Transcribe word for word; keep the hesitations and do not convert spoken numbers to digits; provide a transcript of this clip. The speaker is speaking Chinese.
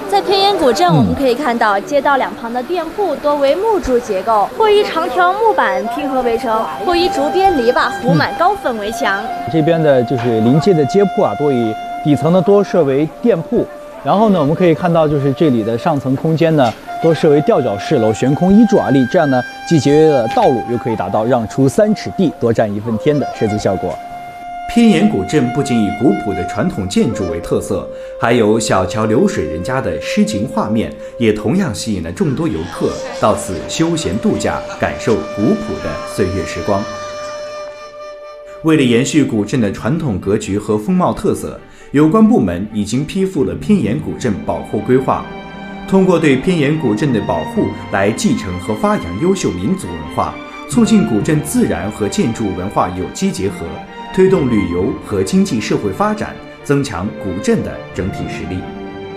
在偏岩古镇，我们可以看到街道两旁的店铺多为木柱结构，或以长条木板拼合围成，或以竹编篱笆糊满高粉围墙。 这边的就是临街的街铺啊，多以底层呢多设为店铺，然后呢，我们可以看到就是这里的上层空间呢多设为吊脚式楼，悬空一柱而立，这样呢既节约了道路，又可以达到让出三尺地，多占一分天的设计效果。 偏岩古镇不仅以古朴的传统建筑为特色，还有小桥流水人家的诗情画面，也同样吸引了众多游客到此休闲度假，感受古朴的岁月时光。为了延续古镇的传统格局和风貌特色，有关部门已经批复了偏岩古镇保护规划，通过对偏岩古镇的保护来继承和发扬优秀民族文化，促进古镇自然和建筑文化有机结合，推动旅游和经济社会发展，增强古镇的整体实力。